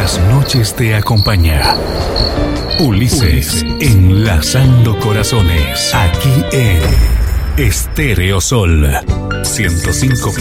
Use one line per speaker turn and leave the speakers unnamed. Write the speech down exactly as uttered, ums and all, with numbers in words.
las noches te acompaña. Ulises, enlazando corazones, aquí en Estéreo Sol ciento cinco.